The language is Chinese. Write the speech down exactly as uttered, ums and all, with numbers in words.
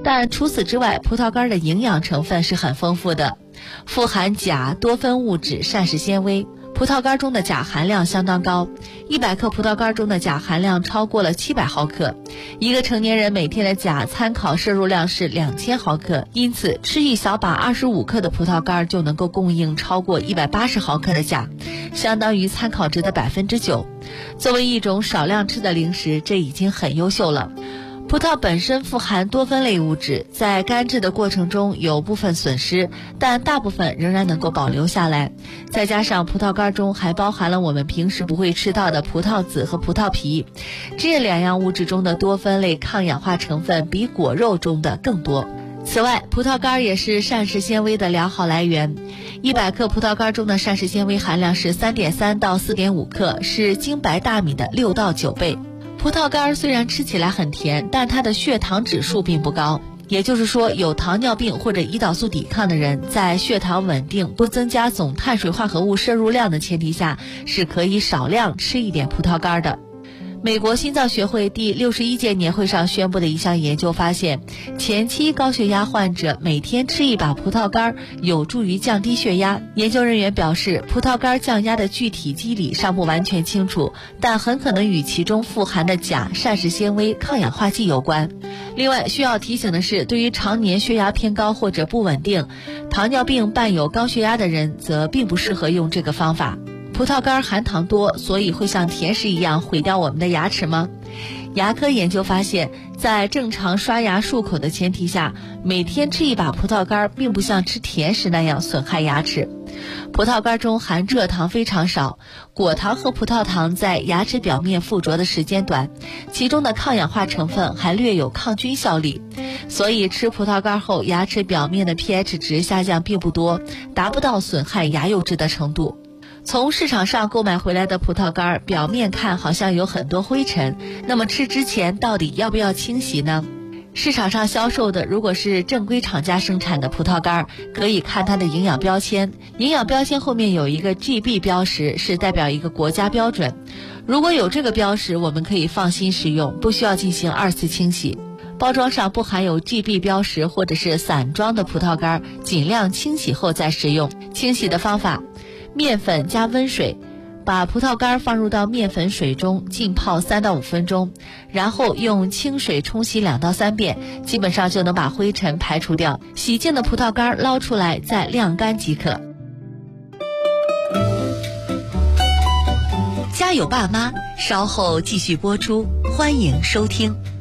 但除此之外，葡萄干的营养成分是很丰富的，富含钾、多酚物质、膳食纤维。葡萄干中的钾含量相当高，一百克葡萄干中的钾含量超过了七百毫克。一个成年人每天的钾参考摄入量是两千毫克，因此吃一小把二十五克的葡萄干就能够供应超过一百八十毫克的钾，相当于参考值的百分之九。作为一种少量吃的零食，这已经很优秀了。葡萄本身富含多酚类物质，在干制的过程中有部分损失，但大部分仍然能够保留下来。再加上葡萄干中还包含了我们平时不会吃到的葡萄籽和葡萄皮，这两样物质中的多酚类抗氧化成分比果肉中的更多。此外，葡萄干也是膳食纤维的良好来源。一百克葡萄干中的膳食纤维含量是 三点三到四点五克，是精白大米的六到九倍。葡萄干虽然吃起来很甜，但它的血糖指数并不高，也就是说，有糖尿病或者胰岛素抵抗的人，在血糖稳定、不增加总碳水化合物摄入量的前提下，是可以少量吃一点葡萄干的。美国心脏学会第六十一届年会上宣布的一项研究发现，前期高血压患者每天吃一把葡萄干有助于降低血压。研究人员表示，葡萄干降压的具体机理尚不完全清楚，但很可能与其中富含的钾、膳食纤维、抗氧化剂有关。另外需要提醒的是，对于常年血压偏高或者不稳定、糖尿病伴有高血压的人，则并不适合用这个方法。葡萄干含糖多，所以会像甜食一样毁掉我们的牙齿吗？牙科研究发现，在正常刷牙漱口的前提下，每天吃一把葡萄干并不像吃甜食那样损害牙齿。葡萄干中含蔗糖非常少，果糖和葡萄糖在牙齿表面附着的时间短，其中的抗氧化成分还略有抗菌效力，所以吃葡萄干后牙齿表面的 pH 值下降并不多，达不到损害牙釉质的程度。从市场上购买回来的葡萄干表面看好像有很多灰尘，那么吃之前到底要不要清洗呢？市场上销售的如果是正规厂家生产的葡萄干，可以看它的营养标签，营养标签后面有一个 G B 标识，是代表一个国家标准。如果有这个标识，我们可以放心食用，不需要进行二次清洗。包装上不含有 G B 标识或者是散装的葡萄干，尽量清洗后再食用。清洗的方法：面粉加温水，把葡萄干放入到面粉水中浸泡三到五分钟，然后用清水冲洗两到三遍，基本上就能把灰尘排除掉。洗净的葡萄干捞出来再晾干即可。 家有爸妈，稍后继续播出，欢迎收听。